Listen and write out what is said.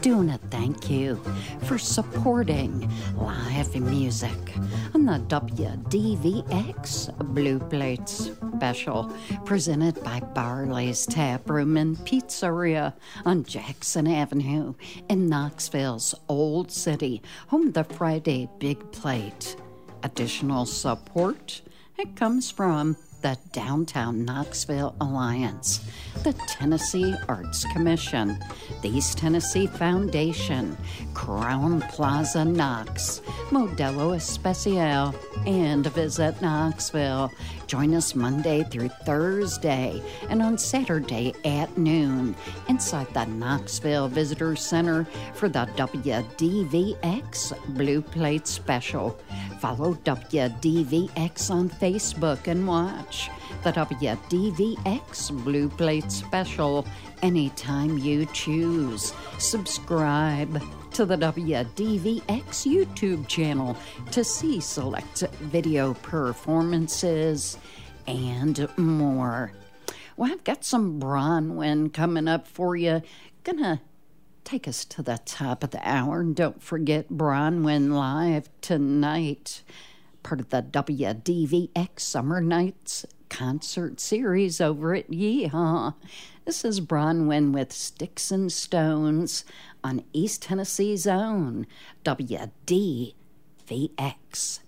doing a thank you for supporting live music on the WDVX Blue Plate Special, presented by Barley's Tap Room and Pizzeria on Jackson Avenue in Knoxville's Old City, home of the Friday Big Plate. Additional support, it comes from the Downtown Knoxville Alliance, the Tennessee Arts Commission, the East Tennessee Foundation, Crown Plaza Knox, Modelo Especial, and Visit Knoxville. Join us Monday through Thursday and on Saturday at noon inside the Knoxville Visitor Center for the WDVX Blue Plate Special. Follow WDVX on Facebook and watch the WDVX Blue Plate Special anytime you choose. Subscribe to the WDVX YouTube channel to see select video performances and more. Well, I've got some Bronwyn coming up for you. Gonna take us to the top of the hour. And don't forget Bronwyn Live tonight, part of the WDVX Summer Nights concert series over at Yeehaw. This is Bronwyn with Sticks and Stones on East Tennessee's own WDVX.